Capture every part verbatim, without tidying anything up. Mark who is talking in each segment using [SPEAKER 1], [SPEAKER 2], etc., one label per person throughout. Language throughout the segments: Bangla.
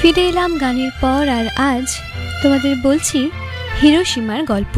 [SPEAKER 1] ফিরে এলাম গানের পর, আর আজ তোমাদের বলছি হিরোশিমার গল্প।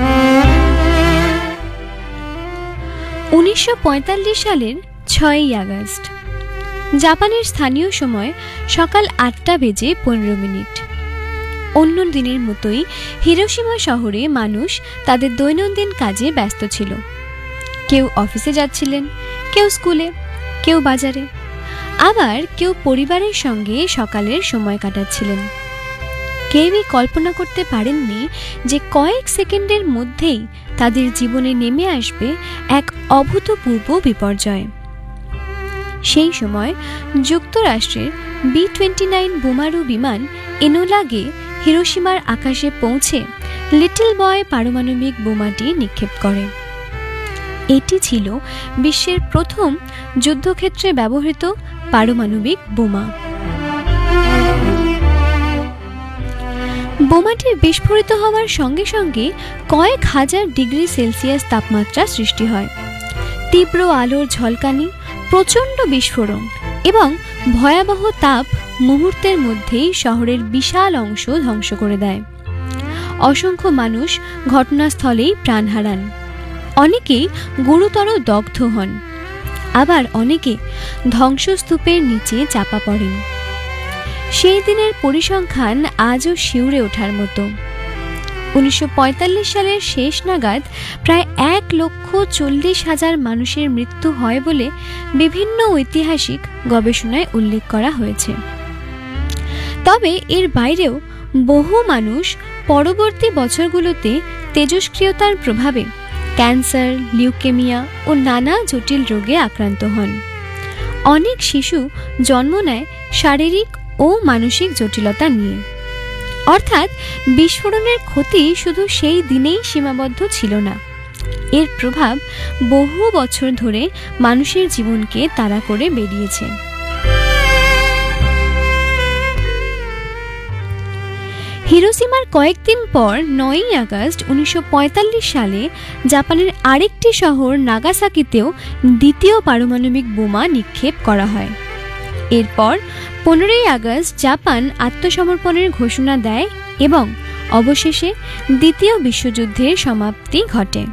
[SPEAKER 1] উনিশশো পঁয়তাল্লিশ সালের ছয়ই আগস্ট, জাপানের স্থানীয় সময় সকাল আটটা বেজে পনেরো মিনিট। অন্য দিনের মতোই হিরোশিমা শহরে মানুষ তাদের দৈনন্দিন কাজে ব্যস্ত ছিল। কেউ অফিসে যাচ্ছিলেন, কেউ স্কুলে, কেউ বাজারে, আবার কেউ পরিবারের সঙ্গে সকালের সময় কাটাচ্ছিলেন। কেউই কল্পনা করতে পারেননি যে কয়েক সেকেন্ডের মধ্যেই তাদের জীবনে নেমে আসবে এক অভূতপূর্ব বিপর্যয়। সেই সময় যুক্তরাষ্ট্রের বি টোয়েন্টি নাইন বোমারু বিমান এনোলাগে হিরোশিমার আকাশে পৌঁছে লিটল বয় পারমাণবিক বোমাটি নিক্ষেপ করে। এটি ছিল বিশ্বের প্রথম যুদ্ধক্ষেত্রে ব্যবহৃত পারমাণবিক বোমা। বোমাটির বিস্ফোরিত হওয়ার সঙ্গে সঙ্গে কয়েক হাজার ডিগ্রি সেলসিয়াস তাপমাত্রা সৃষ্টি হয়। তীব্র আলোর ঝলকানি, প্রচণ্ড বিস্ফোরণ এবং ভয়াবহ তাপ মুহূর্তের মধ্যেই শহরের বিশাল অংশ ধ্বংস করে দেয়। অসংখ্য মানুষ ঘটনাস্থলেই প্রাণ হারান, অনেকেই গুরুতর দগ্ধ হন, আবার অনেকে ধ্বংসস্তূপের নিচে চাপা পড়েন। সেই দিনের পরিসংখ্যান আজও শিউরে ওঠার মতো। উনিশশো পঁয়তাল্লিশ সালের শেষ নাগাদ প্রায় এক লক্ষ চল্লিশ হাজার মানুষের মৃত্যু হয় বলে বিভিন্ন ঐতিহাসিক গবেষণায় উল্লেখ করা হয়েছে। তবে এর বাইরেও বহু মানুষ পরবর্তী বছরগুলোতে তেজস্ক্রিয়তার প্রভাবে ক্যান্সার, লিউকেমিয়া ও নানা জটিল রোগে আক্রান্ত হন। অনেক শিশু জন্ম নেয় শারীরিক ও মানসিক জটিলতা নিয়ে। অর্থাৎ বিস্ফোরণের ক্ষতি শুধু সেই দিনেই সীমাবদ্ধ ছিল না, এর প্রভাব বহু বছর ধরে মানুষের জীবনকে তাড়া করে বেরিয়েছে। হিরোশিমার কয়েকদিন পর নয়ই আগস্ট উনিশশো পঁয়তাল্লিশ সালে জাপানের আরেকটি শহর নাগাসাকিতেও দ্বিতীয় পারমাণবিক বোমা নিক্ষেপ করা হয়। এরপর পনেরোই আগস্ট জাপান আত্মসমর্পণের ঘোষণা দেয় এবং অবশেষে দ্বিতীয় বিশ্বযুদ্ধের সমাপ্তি ঘটে।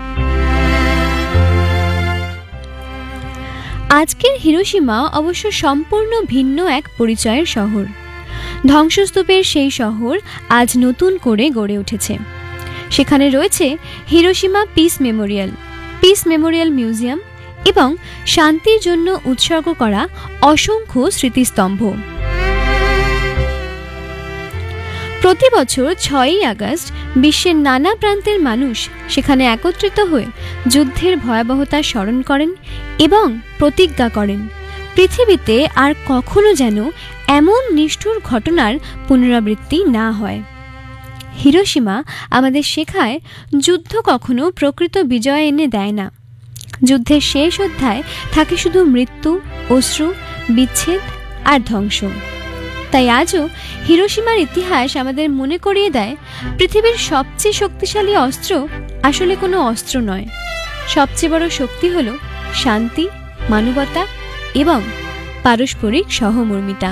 [SPEAKER 1] আজকের হিরোশিমা অবশ্য সম্পূর্ণ ভিন্ন এক পরিচয়ের শহর। ধ্বংসস্তূপের সেই শহর আজ নতুন করে গড়ে উঠেছে। সেখানে রয়েছে Hiroshima piece Memorial, piece Memorial museum এবং শান্তির জন্য উৎসর্গ করা অসংখ্য স্মৃতিস্তম্ভ। প্রতি বছর ছয়ই আগস্ট বিশ্বের নানা প্রান্তের মানুষ সেখানে একত্রিত হয়ে যুদ্ধের ভয়াবহতা স্মরণ করেন এবং প্রতিজ্ঞা করেন পৃথিবীতে আর কখনো যেন এমন নিষ্ঠুর ঘটনার পুনরাবৃত্তি না হয়। হিরোশিমা আমাদের শেখায়, যুদ্ধ কখনো প্রকৃত বিজয় এনে দেয় না। যুদ্ধের শেষ অধ্যায় থাকে শুধু মৃত্যু, অশ্রু, বিচ্ছেদ আর ধ্বংস। তাই আজও হিরোশিমার ইতিহাস আমাদের মনে করিয়ে দেয়, পৃথিবীর সবচেয়ে শক্তিশালী অস্ত্র আসলে কোনো অস্ত্র নয়। সবচেয়ে বড় শক্তি হলো শান্তি, মানবতা এবং পারস্পরিক সহমর্মিতা।